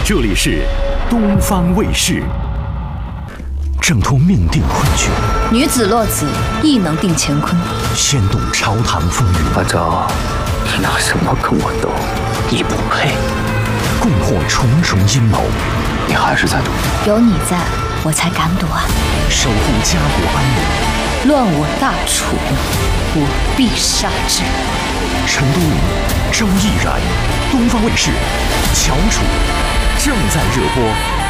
这里是东方卫视。挣脱命定困局， 女子落子亦能定乾坤， 掀动朝堂风云。 阿昭，你拿什么跟我斗？你不配。 共破重重阴谋， 你还是在赌？ 有你在，我才敢赌啊！ 守护家国安宁， 乱我大楚，我必杀之。 陈都灵、周毅然，东方卫视，翘楚正在热播。